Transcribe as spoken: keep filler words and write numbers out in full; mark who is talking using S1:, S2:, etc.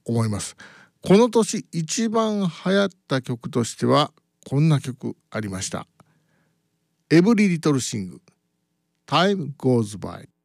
S1: 思います。この年一番流行った曲としてはこんな曲ありました。エブリリトルシング Time Goes By。